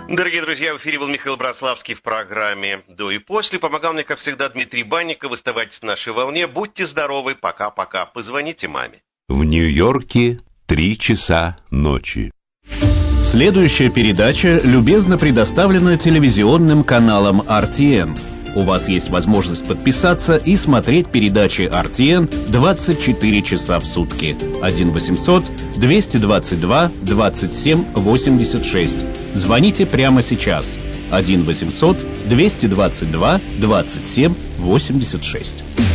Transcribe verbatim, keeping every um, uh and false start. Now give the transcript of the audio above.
Дорогие друзья, в эфире был Михаил Браславский в программе «До и после». Помогал мне, как всегда, Дмитрий Банников. Оставайтесь на нашей волне. Будьте здоровы. Пока-пока. Позвоните маме. В Нью-Йорке три часа ночи. Следующая передача любезно предоставлена телевизионным каналом ар ти эн. У вас есть возможность подписаться и смотреть передачи ар ти эн двадцать четыре часа в сутки. один восемьсот двести двадцать два двадцать семь восемьдесят шесть. Звоните прямо сейчас. один восемьсот двести двадцать два двадцать семь восемьдесят шесть.